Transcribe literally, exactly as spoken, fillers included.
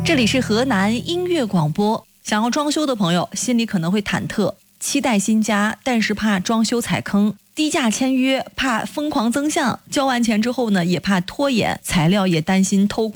这里是河南音乐广播。想要装修的朋友心里可能会忐忑，期待新家，但是怕装修踩坑，低价签约怕疯狂增项，交完钱之后呢也怕拖延，材料也担心偷工